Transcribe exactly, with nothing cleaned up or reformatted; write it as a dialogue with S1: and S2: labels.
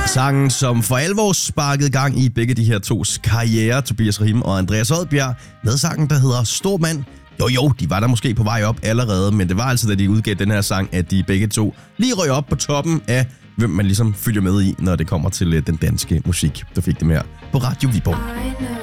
S1: Sangen, som for alvor sparkede gang i begge de her tos karriere, Tobias Rahim og Andreas Odbjerg, med sangen, der hedder Stor Mand. Jo jo, de var der måske på vej op allerede, men det var altså, da de udgav den her sang, at de begge to lige røg op på toppen af, hvem man ligesom følger med i, når det kommer til den danske musik. Du fik dem her på Radio Viborg.